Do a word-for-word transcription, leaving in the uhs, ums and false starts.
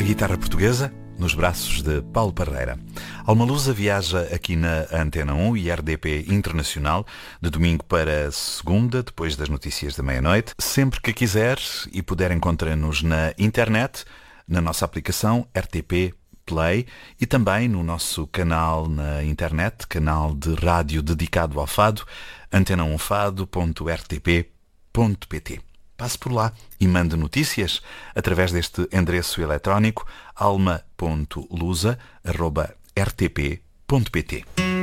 guitarra portuguesa, nos braços de Paulo Parreira. Alma Lusa viaja aqui na Antena um e R D P Internacional, de domingo para segunda, depois das notícias da meia-noite. Sempre que quiser e puder, encontra-nos na internet, na nossa aplicação R T P Play e também no nosso canal na internet, canal de rádio dedicado ao fado, antena um fado ponto r t p ponto p t. Passe por lá e mande notícias através deste endereço eletrónico alma ponto lusa arroba r t p ponto p t.